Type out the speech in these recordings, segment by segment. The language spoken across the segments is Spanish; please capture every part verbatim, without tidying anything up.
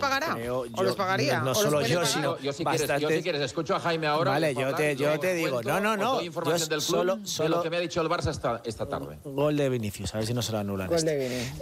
pagará? Creo, yo, ¿O los pagaría? No, no ¿O solo los yo, pagar? sino yo, si bastantes... quieres, yo si quieres, escucho a Jaime ahora. Vale, yo te, yo te digo, no, no, no. Doy información yo del club solo, de solo, lo que me ha dicho el Barça esta, esta tarde. Gol de Vinicius, a ver si no se lo anulan. Gol este. de Vinicius.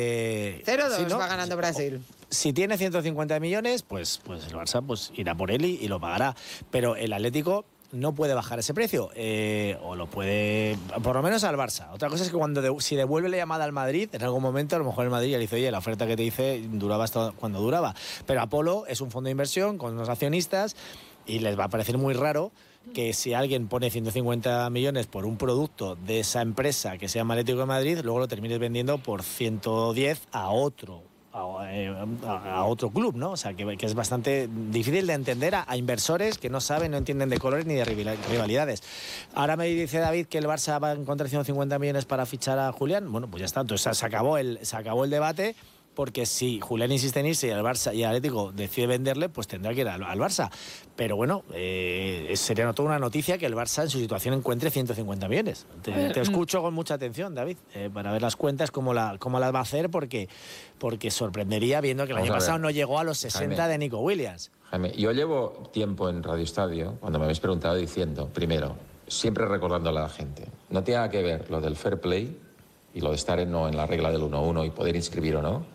Eh, cero dos si no, va ganando Brasil. Si tiene ciento cincuenta millones, pues, pues el Barça pues, irá por él y, y lo pagará. Pero el Atlético no puede bajar ese precio, eh, o lo puede, por lo menos al Barça. Otra cosa es que cuando de, si devuelve la llamada al Madrid, en algún momento a lo mejor el Madrid ya le dice, oye, la oferta que te hice duraba hasta cuando duraba. Pero Apolo es un fondo de inversión con unos accionistas y les va a parecer muy raro que si alguien pone ciento cincuenta millones por un producto de esa empresa que se llama Atlético de Madrid, luego lo termines vendiendo por ciento diez a otro. A, a otro club, ¿no? O sea, que, que es bastante difícil de entender a, a inversores que no saben, no entienden de colores ni de rivalidades. Ahora me dice David que el Barça va a encontrar ciento cincuenta millones para fichar a Julián. Bueno, pues ya está. Entonces se acabó el, se acabó el debate, porque si Julián insiste en irse y el Barça y el Atlético decide venderle, pues tendrá que ir al, al Barça. Pero bueno, eh, sería toda una noticia que el Barça en su situación encuentre ciento cincuenta millones. Te, te escucho con mucha atención, David, eh, para ver las cuentas, cómo, la, cómo las va a hacer, porque, porque sorprendería viendo que el Vamos año pasado no llegó a los sesenta Jaime, de Nico Williams. Jaime, yo llevo tiempo en Radio Estadio, cuando me habéis preguntado, diciendo, primero, siempre recordándole a la gente, no tiene nada que ver lo del fair play y lo de estar en, no, en la regla del uno uno y poder inscribir o no,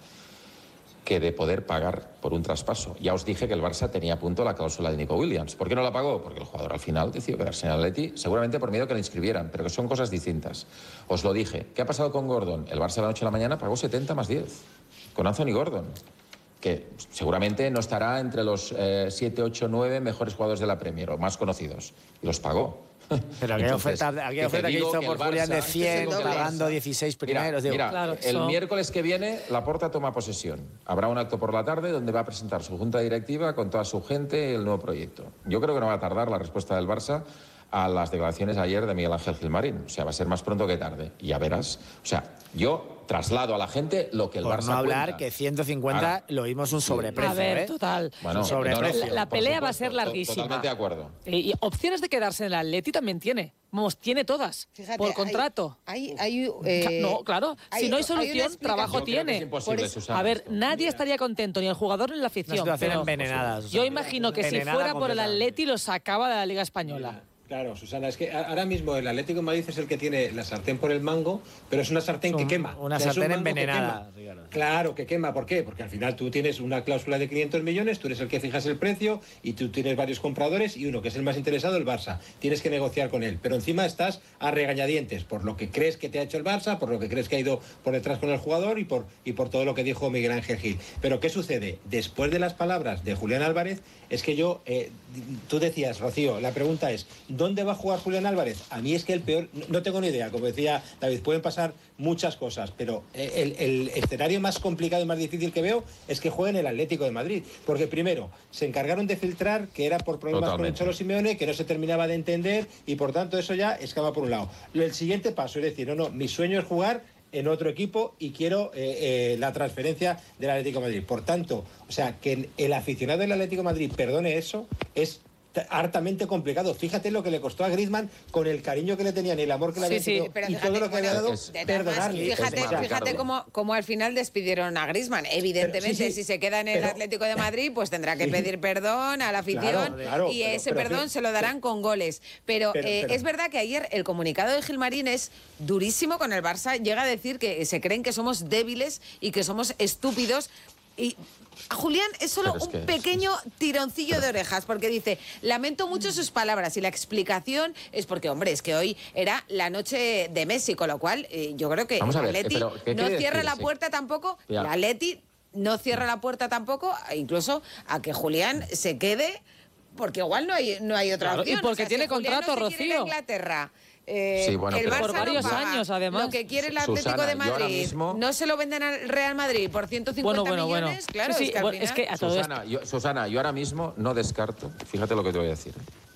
que de poder pagar por un traspaso. Ya os dije que el Barça tenía a punto la cláusula de Nico Williams. ¿Por qué no la pagó? Porque el jugador al final decidió quedarse en el Atleti, seguramente por miedo que le inscribieran, pero que son cosas distintas. Os lo dije. ¿Qué ha pasado con Gordon? El Barça de la noche a la mañana pagó setenta más diez con Anthony Gordon, que seguramente no estará entre los eh, siete, ocho, nueve mejores jugadores de la Premier o más conocidos. Y los pagó. Pero aquella oferta, aquella oferta que hizo por Julián de cien, pagando dieciséis primeros. Mira, digo. mira Claro, el eso... miércoles que viene Laporta toma posesión. Habrá un acto por la tarde donde va a presentar su junta directiva con toda su gente el nuevo proyecto. Yo creo que no va a tardar la respuesta del Barça a las declaraciones ayer de Miguel Ángel Gilmarín. O sea, va a ser más pronto que tarde. Y ya verás. O sea, yo traslado a la gente lo que el por Barça no hablar cuenta. Que ciento cincuenta Ahora, lo vimos un sobreprecio. A ver, ¿eh? total. Bueno, sobreprecio. La, la pelea va a ser larguísima. Totalmente de acuerdo. Y, y opciones de quedarse en el Atleti también tiene. Vamos, tiene todas. Fíjate, por contrato. Hay, hay, eh, no, claro. hay, si no hay solución, hay trabajo Yo tiene. es imposible, eso, Susana, a ver, esto. nadie Mira. estaría contento, ni el jugador ni la afición. Una situación pero envenenada. yo imagino que si fuera por el Atleti lo sacaba de la Liga Española. Claro, Susana, es que ahora mismo el Atlético de Madrid es el que tiene la sartén por el mango, pero es una sartén que quema. Una o sea, sartén un envenenada. Que claro, que quema. ¿Por qué? Porque al final tú tienes una cláusula de quinientos millones, tú eres el que fijas el precio y tú tienes varios compradores y uno que es el más interesado, el Barça. Tienes que negociar con él, pero encima estás a regañadientes por lo que crees que te ha hecho el Barça, por lo que crees que ha ido por detrás con el jugador y por, y por todo lo que dijo Miguel Ángel Gil. Pero ¿qué sucede? Después de las palabras de Julián Álvarez, es que yo, eh, tú decías, Rocío, la pregunta es, ¿dónde va a jugar Julián Álvarez? A mí es que el peor, no tengo ni idea, como decía David, pueden pasar muchas cosas, pero el, el escenario más complicado y más difícil que veo es que juegue en el Atlético de Madrid, porque primero se encargaron de filtrar que era por problemas Totalmente. con el Cholo Simeone, que no se terminaba de entender y por tanto eso ya escapa por un lado. El siguiente paso es decir, no, no, mi sueño es jugar en otro equipo y quiero eh, eh, la transferencia del Atlético de Madrid. Por tanto, o sea, que el aficionado del Atlético de Madrid perdone eso es hartamente complicado. Fíjate lo que le costó a Griezmann con el cariño que le tenían y el amor que le había sí, tenido sí, y fíjate, todo lo que bueno, había dado, es, perdonarle. Fíjate, es más, fíjate cómo, cómo al final despidieron a Griezmann. Evidentemente, pero, sí, sí, si se queda en el pero, Atlético de Madrid, pues tendrá que pedir perdón a la afición claro, claro, y pero, ese pero, perdón pero, se lo darán con goles. Pero, pero, eh, pero es verdad que ayer el comunicado de Gilmarín es durísimo con el Barça. Llega a decir que se creen que somos débiles y que somos estúpidos. Y a Julián es solo es un pequeño es... tironcillo de orejas, porque dice, lamento mucho sus palabras, y la explicación es porque, hombre, es que hoy era la noche de Messi, con lo cual eh, yo creo que el Atleti no cierra decir, la puerta sí. tampoco, ya. el Atleti no cierra la puerta tampoco, incluso a que Julián se quede, porque igual no hay, no hay otra claro, opción. Y porque o sea, tiene si contrato, Rocío. Quiere ir a Inglaterra. Eh, sí, bueno, el Barça por varios no paga. años, además. Lo que quiere el Atlético Susana, de Madrid mismo... no se lo venden al Real Madrid por ciento cincuenta bueno, bueno, millones. Bueno. Claro, sí, sí, es que, bueno, final... es que a todo Susana, yo, Susana, yo ahora mismo no descarto, fíjate lo que te voy a decir,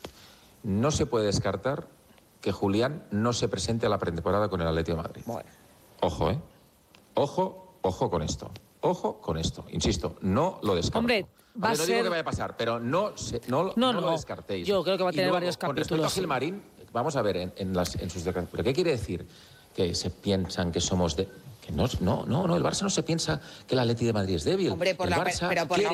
no se puede descartar que Julián no se presente a la pretemporada con el Atlético de Madrid. Bueno. Ojo, ¿eh? Ojo, ojo con esto. Ojo con esto. Insisto, no lo descarto. Hombre, va Hombre, no a digo ser... que vaya a pasar, pero no, se, no, no, no, no, no lo descartéis. Yo creo que va a tener luego, varios capítulos. Con respecto a Gilmarín, vamos a ver en, en, las, en sus declaraciones. ¿Pero qué quiere decir? Que se piensan que somos de... Que no, no, no, no, el Barça no se piensa que el Atlético de Madrid es débil. Hombre, por el la, Barça pero por la